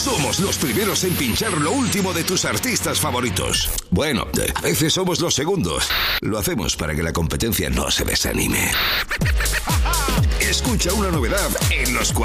Somos los primeros en pinchar lo último de tus artistas favoritos. Bueno, a veces somos los segundos. Lo hacemos para que la competencia no se desanime. Escucha una novedad en los